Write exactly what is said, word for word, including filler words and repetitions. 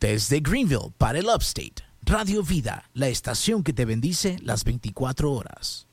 Desde Greenville para el Upstate, Radio Vida, la estación que te bendice las veinticuatro horas.